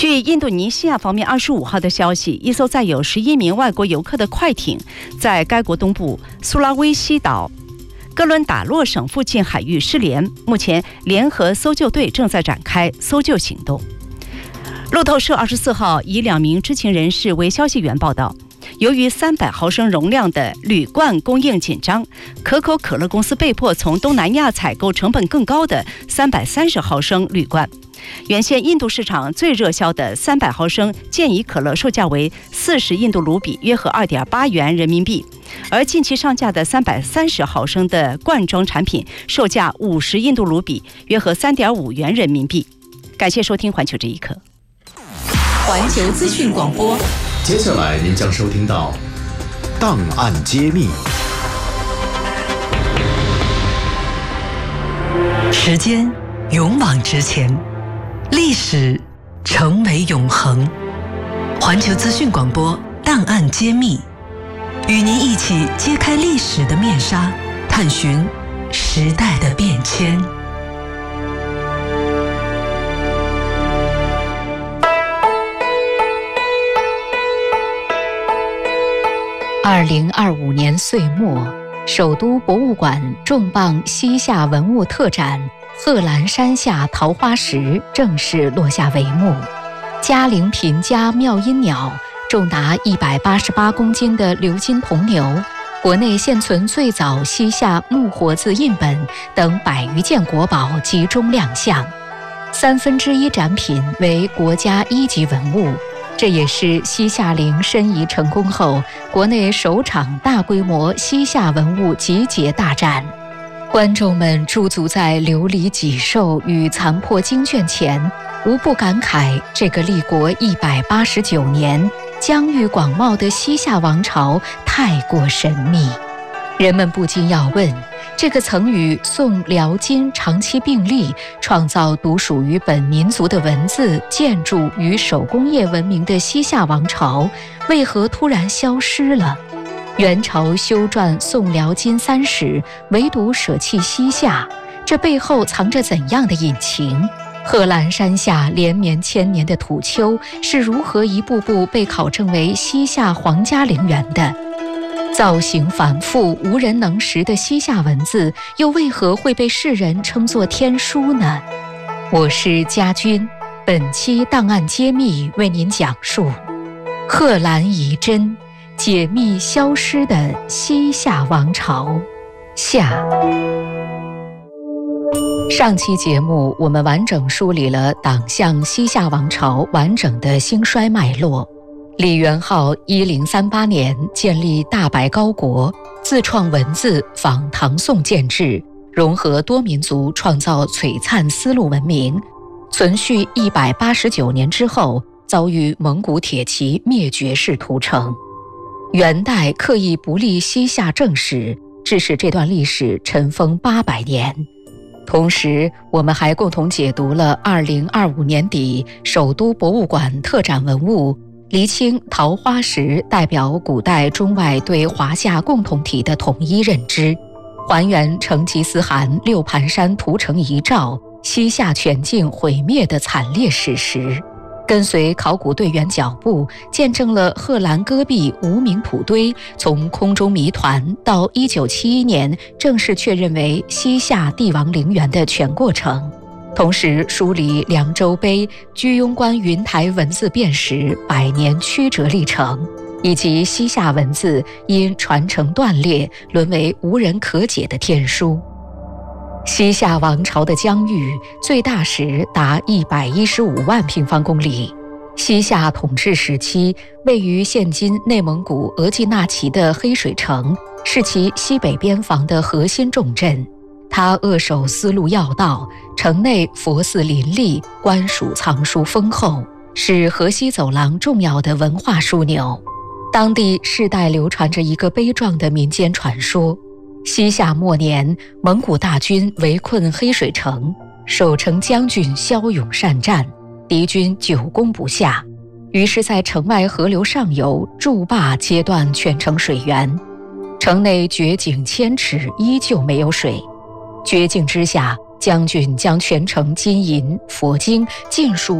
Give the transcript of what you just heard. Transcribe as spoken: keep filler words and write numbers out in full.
据印度尼西亚方面二十五号的消息，一艘载有十一名外国游客的快艇在该国东部苏拉威西岛哥伦达洛省附近海域失联，目前联合搜救队正在展开搜救行动。路透社二十四号以两名知情人士为消息源报道，由于三百毫升容量的铝罐供应紧张，可口可乐公司被迫从东南亚采购成本更高的三百三十毫升铝罐。原先印度市场最热销的三百毫升健怡可乐售价为四十印度卢比，约合二点八元人民币，而近期上架的三百三十毫升的罐装产品售价五十印度卢比，约合三点五元人民币。感谢收听环球这一刻。 环球资讯广播， 接下来您将收听到档案揭秘。 时间勇往直前，历史成为永恒。环球资讯广播档案揭秘，与您一起揭开历史的面纱，探寻时代的变迁。二零二五年岁末，首都博物馆重磅西夏文物特展贺兰山下桃花石正式落下帷幕。嘉陵平家妙音鸟，重达一百八十八公斤的鎏金铜牛，国内现存最早西夏木活字印本等百余件国宝集中亮相，三分之一展品为国家一级文物。这也是西夏陵申遗成功后国内首场大规模西夏文物集结大展。观众们驻足在琉璃脊兽与残破经卷前，无不感慨这个立国一百八十九年、疆域广袤的西夏王朝太过神秘。人们不禁要问，这个曾与宋、辽、金长期并立，创造独属于本民族的文字、建筑与手工业文明的西夏王朝，为何突然消失了？元朝修撰宋、辽、金三史，唯独舍弃西夏，这背后藏着怎样的隐情？贺兰山下连绵千年的土丘是如何一步步被考证为西夏皇家陵园的？造型繁复、无人能识的西夏文字，又为何会被世人称作天书呢？我是家军，本期档案揭秘为您讲述贺兰遗珍，解密消失的西夏王朝下。上期节目我们完整梳理了党项西夏王朝完整的兴衰脉络。李元昊一零三八年建立大白高国，自创文字，仿唐宋建制，融合多民族，创造璀璨丝路文明。存续一百八十九年之后，遭遇蒙古铁骑灭绝式屠城。元代刻意不立西夏正史，致使这段历史尘封八百年。同时，我们还共同解读了二零二五年底首都博物馆特展文物，厘清桃花石代表古代中外对华夏共同体的统一认知，还原成吉思汗六盘山屠城遗诏、西夏全境毁灭的惨烈史实，跟随考古队员脚步，见证了贺兰戈壁无名土堆从空中谜团到一九七一年正式确认为西夏帝王陵园的全过程。同时梳理凉州碑、居庸关云台文字辨识百年曲折历程，以及西夏文字因传承断裂沦为无人可解的天书。西夏王朝的疆域最大时达一百一十五万平方公里。西夏统治时期，位于现今内蒙古额济纳旗的黑水城，是其西北边防的核心重镇。它扼守丝路要道，城内佛寺林立，官署藏书丰厚，是河西走廊重要的文化枢纽。当地世代流传着一个悲壮的民间传说：西夏末年，蒙古大军围困黑水城，守城将军骁勇善战，敌军久攻不下，于是在城外河流上游筑坝截断全城水源，城内掘井千尺，依旧没有水。绝境之下，将军将全城金银、佛经尽数